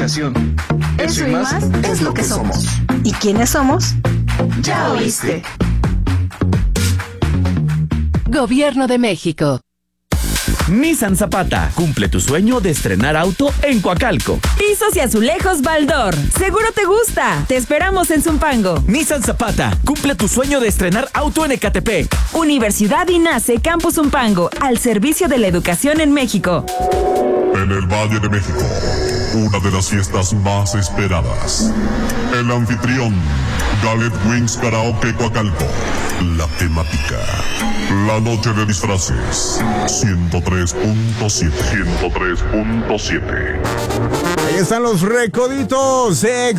educación. Eso y más es lo que somos. ¿Y quiénes somos? Ya oíste. Gobierno de México. Nissan Zapata, cumple tu sueño de estrenar auto en Coacalco. Pisos y azulejos Baldor. Seguro te gusta. Te esperamos en Zumpango. Nissan Zapata, cumple tu sueño de estrenar auto en Ecatepec. Universidad INACE Campus Zumpango, al servicio de la educación en México. En el Valle de México, una de las fiestas más esperadas. El anfitrión, Gallet Wings Karaoke Coacalco. La temática, la noche de disfraces. 103.7. 103.7. Ahí están los recoditos.